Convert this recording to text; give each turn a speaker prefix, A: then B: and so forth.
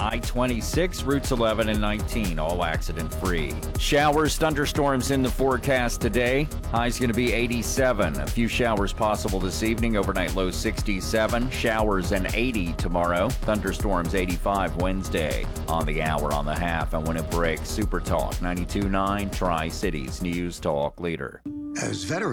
A: I-26, routes 11 and 19, all accident-free. Showers, thunderstorms in the forecast today. High's going to be 87. A few showers possible this evening. Overnight low 67. Showers and 80 tomorrow. Thunderstorms 85 Wednesday. On the hour, on the half, and when it breaks, Super Talk 92.9 Tri-Cities News Talk Leader.
B: As veterans